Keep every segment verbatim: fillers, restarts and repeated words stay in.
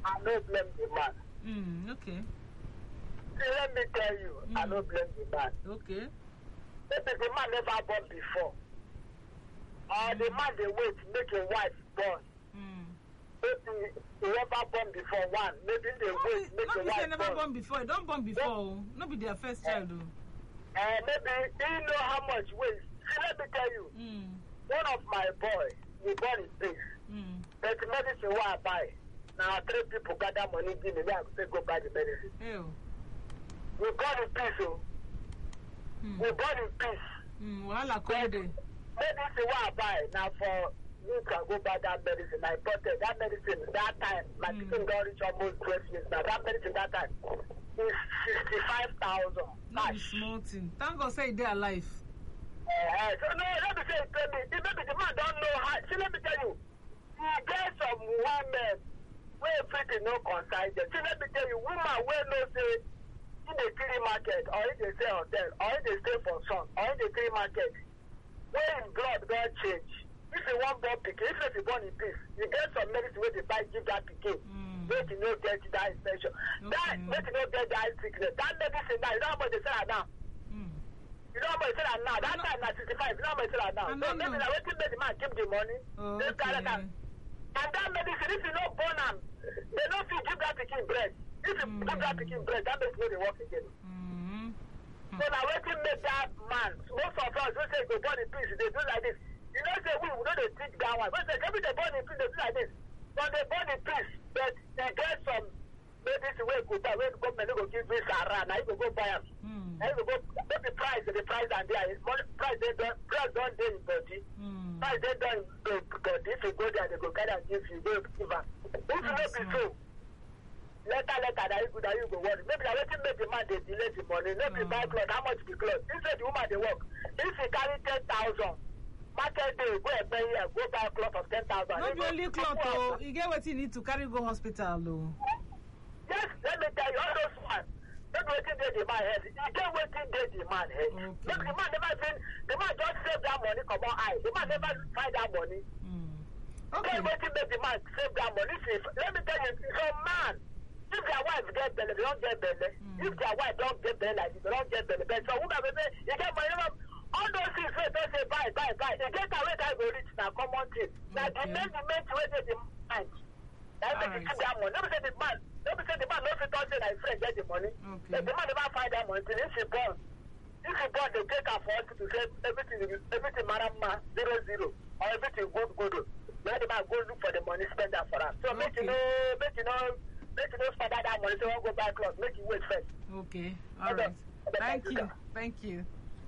I don't blame the man. Mm, okay. See, let me tell you, Mm. I don't blame the man. Okay. Maybe the man never born before. Or the man they wait make a wife born. Mm. Maybe he never born before one. Maybe they No wait be make no a be say wife never born. born before. Don't born before. Oh. No be their first child. Oh. Uh, maybe he know how much weight. See, let me tell you, Mm. one of my boy, he born in peace. Mm. But the medicine what I buy. Now three people gather money, give me, I have go buy the medicine. Ew. We born in peace, oh. Mm. We born in peace. Mm. Wahala come dey. Medicine what I buy now for you can go buy that medicine. I bought it. That medicine that time, my Mm. chicken got reach almost twelve years now. That medicine that time is sixty-five thousand. No be small thing. Thank God say they alive. Uh, so no, let me say, tell me, if maybe the man don't know how. See, let me tell you, you get some women where everything no concern them. See, let me tell you, woman where no say in the free market or in the sell hotel or in the stay for sun or in the free market, where in blood don't change. If you want born pikin, if you born in peace, you get some medicine where they buy give that pikin. Mm. Make you no get that infection. Okay. That make you no get that sickness. That medicine now, you know how much they sell it now. Mm. You know how much they sell it now. That time na sixty-five. You know how much they sell it now. I So don't maybe know. na wetin make the man keep the money. Oh, They sell it okay. out. And that medicine, if you no born am, they no fit give that pikin bread. If you Mm. give that pikin bread, that medicine no dey work again. Mm. So now wetin make that man? Most of us wey say go born in peace, they do like this. You know say we we no dey teach that one. We say maybe they born in peace, they do like this. But they born in peace, but they get some medicine wey go buy, wey government no go give you sahara. Now you go go buy am. Mm. Now you go go. Maybe price, the price and there, money price they don price don dey in body. Mm. Price they don in body. If you go there, they go gather and give you, go give am. If you no be so. Later, later, that you go, that you go worry. Maybe that wetin make the man dey delay the money. No be buy cloth. How much be cloth? If say the woman dey work, if she carry ten thousand, market day go pay here, go buy cloth of ten thousand. No be only cloth oh. You get what you need to carry go hospital oh. Yes, let me tell you, all those ones. Maybe wetin dey the man head. You get wetin dey the man head. Okay. Maybe the man never even, the man just save that money comot eye. The man never find that money. Mm. Okay. Okay. Wetin make the man save that money? If, let me tell you, some man, if their wife get belly, they don't get belly. Mm. If their wife don't get belly like this, they don't get belly. But some woman will say, you get money, you know, all those things wey they say buy, buy, buy. They get away that go reach na common thing. Na the Okay. main, the main way they demand. That make you Alright. keep that money. Let me say the man, let me say the man no fit talk say na his friend get the money. Okay. But the man never find that money till if he born. If he born, they take her for hospital say everything, everything marama zero zero or everything good good. Let the man go look for the money, spend that for her. So make you Okay. know, make you know, make you know spend that money. So won't go buy clothes. Make you wait first. Okay. All right. Thank you. Thank you.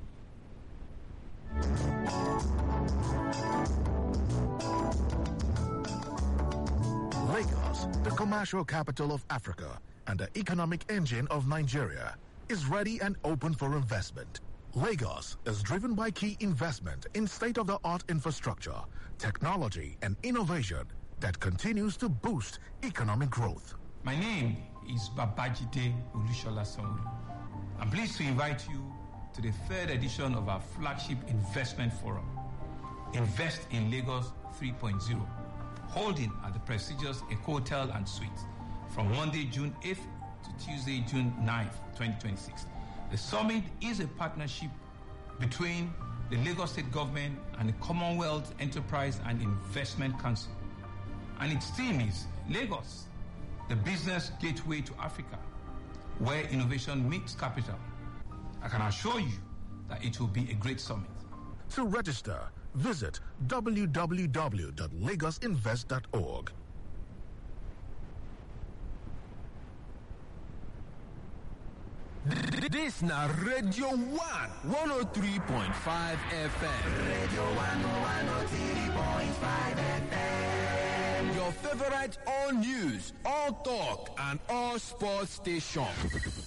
Lagos, the commercial capital of Africa and the economic engine of Nigeria, is ready and open for investment. Lagos is driven by key investment in state-of-the-art infrastructure, technology, and innovation that continues to boost economic growth. My name is Babajide Olusola Sanwo-Olu. I'm pleased to invite you to the third edition of our flagship investment forum, Invest in Lagos three point oh, holding at the prestigious Eco Hotel and Suites from Monday, June eighth to Tuesday, June ninth, twenty twenty-six. The summit is a partnership between the Lagos State Government and the Commonwealth Enterprise and Investment Council. And its theme is Lagos, the business gateway to Africa, where innovation meets capital. I can assure you that it will be a great summit. To register, visit w w w dot lagos invest dot org. This na Radio one, one oh three point five F M. Radio one, one oh three point five F M. Your favorite all news, all talk, and all sports station.